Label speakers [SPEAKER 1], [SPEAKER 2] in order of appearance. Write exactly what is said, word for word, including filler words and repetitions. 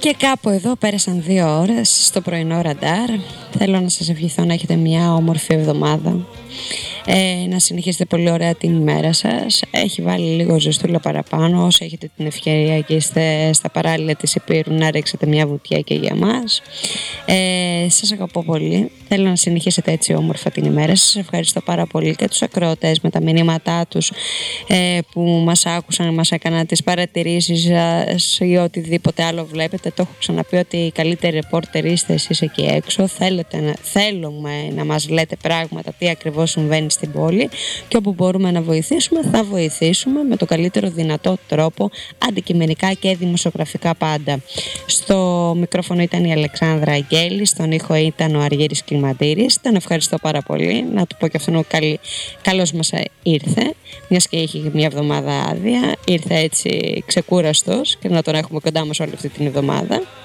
[SPEAKER 1] Και κάπου εδώ πέρασαν δύο ώρες στο πρωινό ραντάρ. Θέλω να σας ευχηθώ να έχετε μια όμορφη εβδομάδα, ε, να συνεχίσετε πολύ ωραία την ημέρα σας. Έχει βάλει λίγο ζεστούλα παραπάνω. Όσο έχετε την ευκαιρία και είστε στα παράλια της Υπήρου, να ρίξετε μια βουτιά και για μας. ε, Σας αγαπώ πολύ. Θέλω να συνεχίσετε έτσι όμορφα την ημέρα σας. Ευχαριστώ πάρα πολύ και τους ακροατές με τα μηνύματά τους, ε, που μας άκουσαν, μας έκαναν τις παρατηρήσεις σας ή οτιδήποτε άλλο βλέπετε. Το έχω ξαναπεί ότι οι καλύτεροι ρεπόρτερ είστε εσείς εκεί έξω. Θέλετε να, θέλουμε να μας λέτε πράγματα, τι ακριβώς συμβαίνει στην πόλη, και όπου μπορούμε να βοηθήσουμε θα βοηθήσουμε με το καλύτερο δυνατό τρόπο, αντικειμενικά και δημοσιογραφικά πάντα. Στο μικρόφωνο ήταν η Αλεξάνδρα Αγγέλη, στον ήχο ήταν ο Αργύρης Κλιμαντήρης. Τον ευχαριστώ πάρα πολύ. Να του πω και αυτόν καλή, καλώς μας ήρθε, μιας και είχε μια εβδομάδα άδεια, ήρθε έτσι ξεκούραστος, και να τον έχουμε κοντά μας όλη αυτή την εβδομάδα.